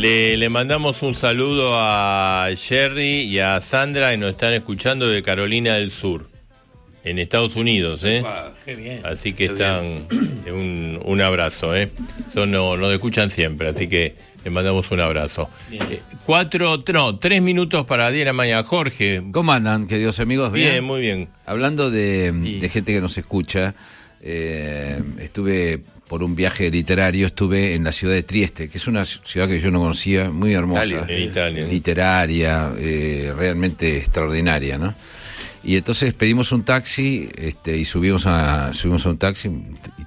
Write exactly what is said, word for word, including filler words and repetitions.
Le, le mandamos un saludo a Jerry y a Sandra, que nos están escuchando de Carolina del Sur, en Estados Unidos, ¿eh? Wow, qué bien. Así que Qué están, un, un abrazo, ¿eh? Son, no, nos escuchan siempre, así que le mandamos un abrazo. Eh, cuatro, no, tres minutos para diez de la mañana. Jorge. ¿Cómo andan, queridos amigos? Bien, ¿Bien? muy bien. Hablando de, Sí. de gente que nos escucha, eh, estuve por un viaje literario, estuve en la ciudad de Trieste, que es una ciudad que yo no conocía, muy hermosa, Italia, en Italia. literaria, eh, realmente extraordinaria, ¿no? Y entonces pedimos un taxi, este, y subimos a subimos a un taxi,